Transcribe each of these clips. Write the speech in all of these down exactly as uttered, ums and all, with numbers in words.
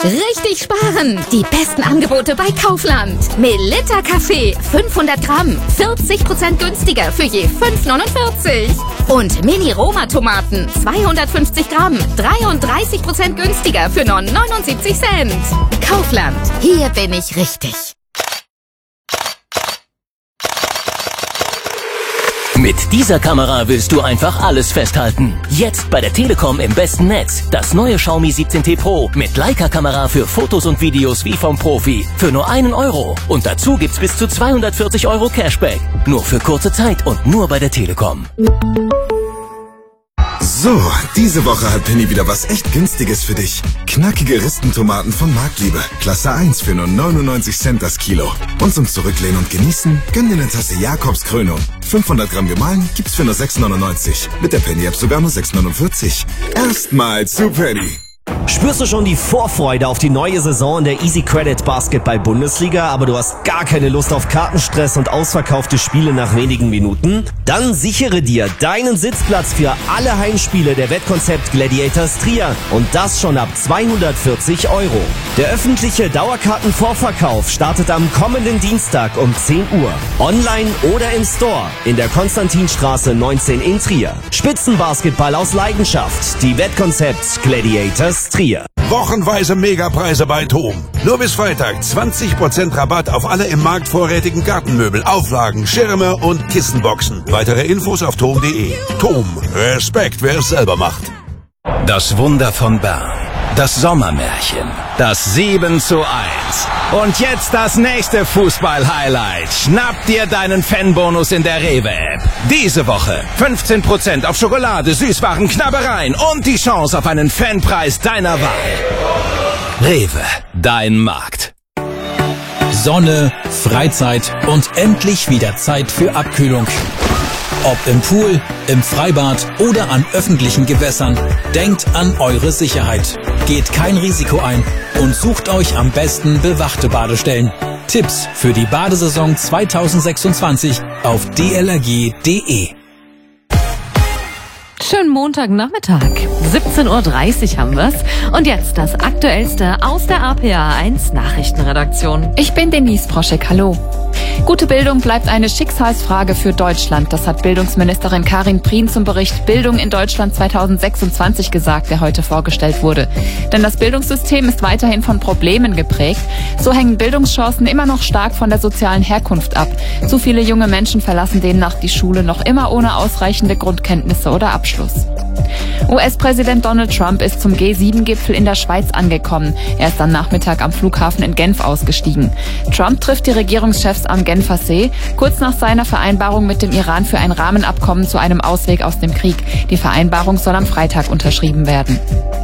Richtig sparen! Die besten Angebote bei Kaufland. Melitta Kaffee, fünfhundert Gramm, vierzig Prozent günstiger für je fünf neunundvierzig. Und Mini-Roma-Tomaten, zweihundertfünfzig Gramm, dreiunddreißig Prozent günstiger für nur neunundsiebzig Cent. Kaufland, hier bin ich richtig. Mit dieser Kamera willst du einfach alles festhalten. Jetzt bei der Telekom im besten Netz. Das neue Xiaomi siebzehn T Pro mit Leica-Kamera für Fotos und Videos wie vom Profi. Für nur einen Euro. Und dazu gibt's bis zu zweihundertvierzig Euro Cashback. Nur für kurze Zeit und nur bei der Telekom. So, diese Woche hat Penny wieder was echt Günstiges für dich. Knackige Ristentomaten von Marktliebe. Klasse eins für nur neunundneunzig Cent das Kilo. Und zum Zurücklehnen und Genießen, gönn dir eine Tasse Jakobs Krönung. fünfhundert Gramm gemahlen gibt's für nur sechs neunundneunzig. Mit der Penny-App sogar nur sechs neunundvierzig. Erstmal zu Penny. Spürst du schon die Vorfreude auf die neue Saison in der Easy Credit Basketball Bundesliga, aber du hast gar keine Lust auf Kartenstress und ausverkaufte Spiele nach wenigen Minuten? Dann sichere dir deinen Sitzplatz für alle Heimspiele der Wettkonzept Gladiators Trier und das schon ab zweihundertvierzig Euro. Der öffentliche Dauerkartenvorverkauf startet am kommenden Dienstag um zehn Uhr. Online oder im Store in der Konstantinstraße neunzehn in Trier. Spitzenbasketball aus Leidenschaft. Die Wettkonzept Gladiators Trier. Wochenweise Megapreise bei TOM. Nur bis Freitag zwanzig Prozent Rabatt auf alle im Markt vorrätigen Gartenmöbel, Auflagen, Schirme und Kissenboxen. Weitere Infos auf tom punkt de. TOM. Respekt, wer es selber macht. Das Wunder von Bern. Das Sommermärchen. Das sieben zu eins. Und jetzt das nächste Fußball-Highlight. Schnapp dir deinen Fanbonus in der Rewe-App. Diese Woche fünfzehn Prozent auf Schokolade, Süßwaren, Knabbereien und die Chance auf einen Fanpreis deiner Wahl. Rewe, dein Markt. Sonne, Freizeit und endlich wieder Zeit für Abkühlung. Ob im Pool, im Freibad oder an öffentlichen Gewässern, denkt an eure Sicherheit. Geht kein Risiko ein und sucht euch am besten bewachte Badestellen. Tipps für die Badesaison zweitausendsechsundzwanzig auf d l r g punkt d e. Schönen Montagnachmittag. siebzehn Uhr dreißig haben wir's. Und jetzt das Aktuellste aus der A P A eins Nachrichtenredaktion. Ich bin Denise Proschek, hallo. Gute Bildung bleibt eine Schicksalsfrage für Deutschland. Das hat Bildungsministerin Karin Prien zum Bericht Bildung in Deutschland zweitausendsechsundzwanzig gesagt, der heute vorgestellt wurde. Denn das Bildungssystem ist weiterhin von Problemen geprägt. So hängen Bildungschancen immer noch stark von der sozialen Herkunft ab. Zu viele junge Menschen verlassen demnach die Schule noch immer ohne ausreichende Grundkenntnisse oder Abschluss. U S-Präsident Donald Trump ist zum G sieben Gipfel in der Schweiz angekommen. Er ist am Nachmittag am Flughafen in Genf ausgestiegen. Trump trifft die Regierungschefs am Genfer See, kurz nach seiner Vereinbarung mit dem Iran für ein Rahmenabkommen zu einem Ausweg aus dem Krieg. Die Vereinbarung soll am Freitag unterschrieben werden.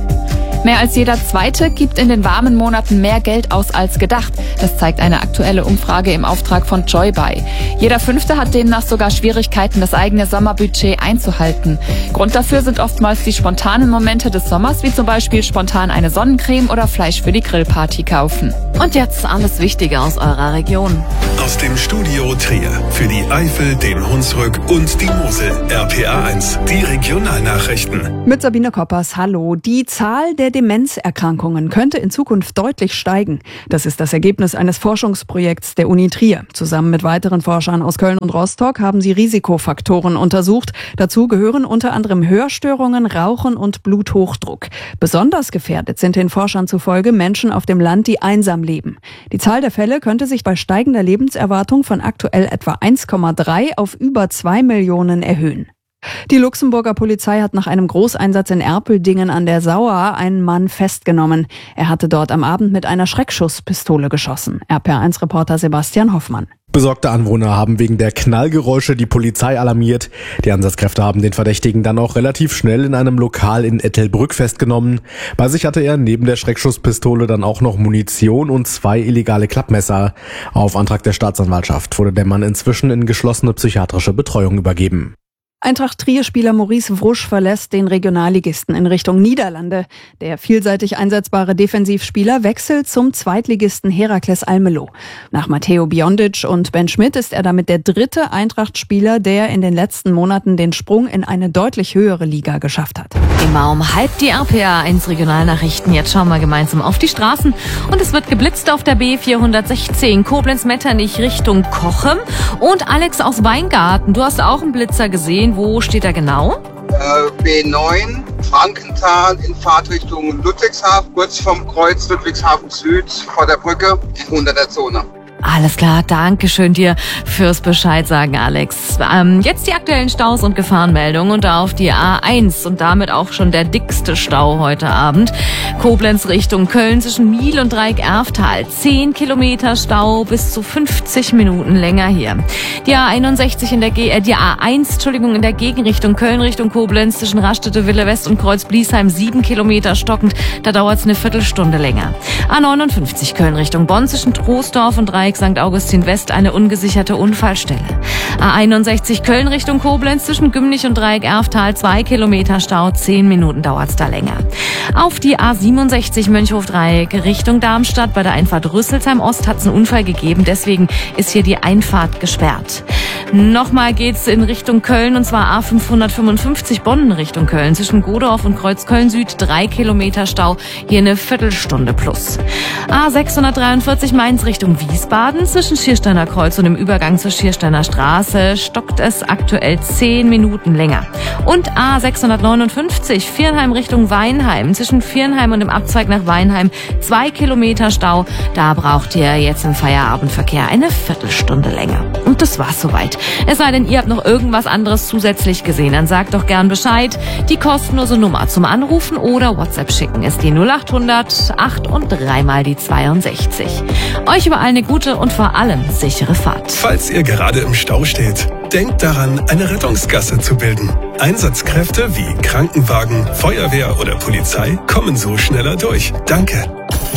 Mehr als jeder Zweite gibt in den warmen Monaten mehr Geld aus als gedacht. Das zeigt eine aktuelle Umfrage im Auftrag von Joybuy. Jeder Fünfte hat demnach sogar Schwierigkeiten, das eigene Sommerbudget einzuhalten. Grund dafür sind oftmals die spontanen Momente des Sommers, wie zum Beispiel spontan eine Sonnencreme oder Fleisch für die Grillparty kaufen. Und jetzt alles Wichtige aus eurer Region. Aus dem Studio Trier für die Eifel, den Hunsrück und die Mosel. R P A eins, die Regionalnachrichten. Mit Sabine Koppers, hallo. Die Zahl der Demenzerkrankungen könnte in Zukunft deutlich steigen. Das ist das Ergebnis eines Forschungsprojekts der Uni Trier. Zusammen mit weiteren Forschern aus Köln und Rostock haben sie Risikofaktoren untersucht. Dazu gehören unter anderem Hörstörungen, Rauchen und Bluthochdruck. Besonders gefährdet sind den Forschern zufolge Menschen auf dem Land, die einsam leben. Die Zahl der Fälle könnte sich bei steigender Lebenserwartung von aktuell etwa eins Komma drei auf über zwei Millionen erhöhen. Die Luxemburger Polizei hat nach einem Großeinsatz in Erpeldingen an der Sauer einen Mann festgenommen. Er hatte dort am Abend mit einer Schreckschusspistole geschossen. R P A eins Reporter Sebastian Hoffmann. Besorgte Anwohner haben wegen der Knallgeräusche die Polizei alarmiert. Die Einsatzkräfte haben den Verdächtigen dann auch relativ schnell in einem Lokal in Ettelbrück festgenommen. Bei sich hatte er neben der Schreckschusspistole dann auch noch Munition und zwei illegale Klappmesser. Auf Antrag der Staatsanwaltschaft wurde der Mann inzwischen in geschlossene psychiatrische Betreuung übergeben. Eintracht-Trier-Spieler Maurice Wrusch verlässt den Regionalligisten in Richtung Niederlande. Der vielseitig einsetzbare Defensivspieler wechselt zum Zweitligisten Heracles Almelo. Nach Matteo Biondic und Ben Schmidt ist er damit der dritte Eintracht-Spieler, der in den letzten Monaten den Sprung in eine deutlich höhere Liga geschafft hat. Immer um halb die R P A eins Regionalnachrichten. Jetzt schauen wir gemeinsam auf die Straßen. Und es wird geblitzt auf der B vierhundertsechzehn Koblenz-Metternich Richtung Cochem. Und Alex aus Weingarten, du hast auch einen Blitzer gesehen. Wo steht er genau? Äh, B neun, Frankenthal in Fahrtrichtung Ludwigshafen, kurz vom Kreuz Ludwigshafen Süd vor der Brücke in hunderter Zone. Alles klar, danke schön dir fürs Bescheid sagen, Alex. Ähm, jetzt die aktuellen Staus und Gefahrenmeldungen und auf die A eins und damit auch schon der dickste Stau heute Abend. Koblenz Richtung Köln zwischen Miel und Dreieck-Erftal. zehn Kilometer Stau, bis zu fünfzig Minuten länger hier. Die A einundsechzig in der G äh, die A eins, Entschuldigung, in der Gegenrichtung Köln Richtung Koblenz zwischen Raststätte Wille West und Kreuz Bliesheim sieben Kilometer stockend. Da dauert es eine Viertelstunde länger. A neunundfünfzig Köln Richtung Bonn zwischen Troisdorf und Dreieck Sankt Augustin West eine ungesicherte Unfallstelle. A einundsechzig Köln Richtung Koblenz zwischen Gümnich und Dreieck-Erftal zwei Kilometer Stau, zehn Minuten dauert's da länger. Auf die A siebenundsechzig Mönchhof-Dreieck Richtung Darmstadt bei der Einfahrt Rüsselsheim Ost hat's einen Unfall gegeben, deswegen ist hier die Einfahrt gesperrt. Nochmal geht's in Richtung Köln und zwar A fünfhundertfünfundfünfzig Bonn Richtung Köln zwischen Godorf und Kreuz Köln Süd drei Kilometer Stau, hier eine Viertelstunde plus. A sechshundertdreiundvierzig Mainz Richtung Wiesbaden zwischen Schiersteiner Kreuz und im Übergang zur Schiersteiner Straße stockt es aktuell zehn Minuten länger. Und A sechshundertneunundfünfzig Viernheim Richtung Weinheim zwischen Viernheim und dem Abzweig nach Weinheim zwei Kilometer Stau. Da braucht ihr jetzt im Feierabendverkehr eine Viertelstunde länger. Und das war's soweit. Es sei denn, ihr habt noch irgendwas anderes zusätzlich gesehen, dann sagt doch gern Bescheid. Die kostenlose Nummer zum Anrufen oder WhatsApp schicken ist die null achthundert acht und dreimal die zweiundsechzig. Euch überall eine gute und vor allem sichere Fahrt. Falls ihr gerade im Stau steht, denkt daran, eine Rettungsgasse zu bilden. Einsatzkräfte wie Krankenwagen, Feuerwehr oder Polizei kommen so schneller durch. Danke.